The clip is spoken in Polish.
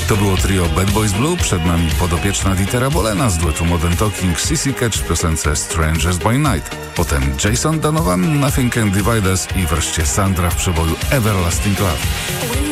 To było trio Bad Boys Blue, przed nami podopieczna Dietera Bolena z duetu Modern Talking, Sissy Catch w piosence Strangers by Night. Potem Jason Donovan, Nothing Can Divide Us i wreszcie Sandra w przeboju Everlasting Love.